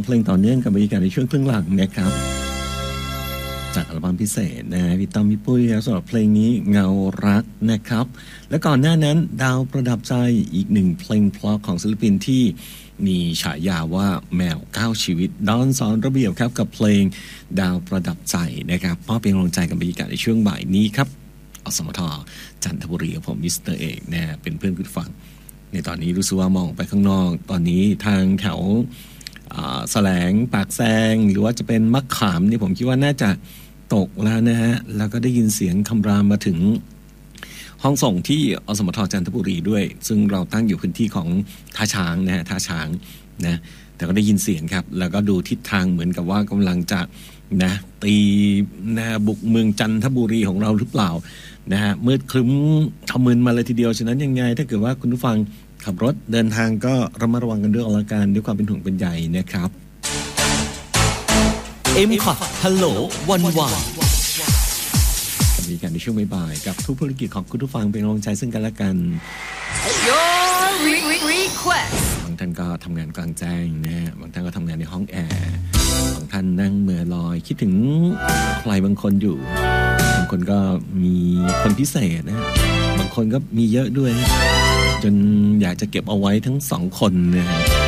ลงต่อเนื่องกับบรรยากาศในช่วงครึ่งหลังนะครับจากอัลบั้มพิเศษนะพี่ต้อมพี่ปุ้ยสำหรับเพลงนี้เงารักนะครับและก่อนหน้านั้นดาวประดับใจอีกหนึ่งเพลงเพราะของศิลปินที่มีฉายาว่าแมว9ชีวิตดอนสอนระเบียบครับกับเพลงดาวประดับใจนะครับมอบเป็นกำลังใจกับบรรยากาศในช่วงบ่ายนี้ครับอสมทจันทบุรีกับผมมิสเตอร์เอกนะเป็นเพื่อนคุณฟังในตอนนี้รู้สึกว่ามองไปข้างนอกตอนนี้ทางแถวแสลงปากแซงหรือว่าจะเป็นมะขามนี่ผมคิดว่าน่าจะตกแล้วนะฮะแล้วก็ได้ยินเสียงคำรามมาถึงห้องส่งที่อสมทจันทบุรีด้วยซึ่งเราตั้งอยู่พื้นที่ของท่าช้างนะฮะท่าช้างนะแต่ก็ได้ยินเสียงครับแล้วก็ดูทิศทางเหมือนกับว่ากำลังจะนะตีนะบุกเมืองจันทบุรีของเราหรือเปล่านะฮะมืดครึ้มทำมึนมาเลยทีเดียวฉะนั้นยังไงถ้าเกิดว่าคุณผู้ฟังขับรถเดินทางก็ระมัดระวังกันด้วยละกันด้วยความเป็นห่วงเป็นใยนะครับ M-Cut ฮัลโหลวันวานมีการในช่วงบ่ายๆกับทุกภารกิจของคุณผู้ฟังเป็นกำลังใจซึ่งกันและกัน Your request บางท่านก็ทำงานกลางแจ้งนะบางท่านก็ทำงานในห้องแอร์บางท่านนั่งเมื่อลอยคิดถึงใครบางคนอยู่บางคนก็มีคนพิเศษนะบางคนก็มีเยอะด้วยจนอยากจะเก็บเอาไว้ทั้ง2คนนะฮะ